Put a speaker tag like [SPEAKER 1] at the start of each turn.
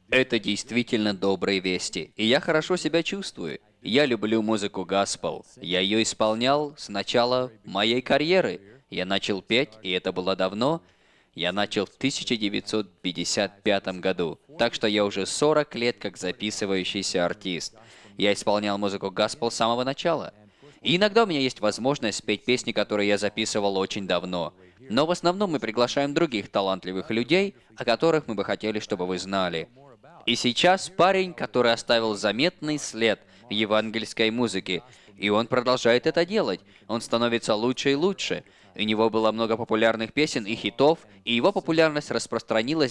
[SPEAKER 1] Это действительно добрые вести, и я хорошо себя чувствую. Я люблю музыку госпел. Я ее исполнял с начала моей карьеры. Я начал петь, и это было давно. Я начал в 1955 году, так что я уже 40 лет как записывающийся артист. Я исполнял музыку госпел с самого начала. И иногда у меня есть возможность спеть песни, которые я записывал очень давно. Но в основном мы приглашаем других талантливых людей, о которых мы бы хотели, чтобы вы знали. И сейчас парень, который оставил заметный след в евангельской музыке, и он продолжает это делать. Он становится лучше и лучше. У него было много популярных песен и хитов, и его популярность распространилась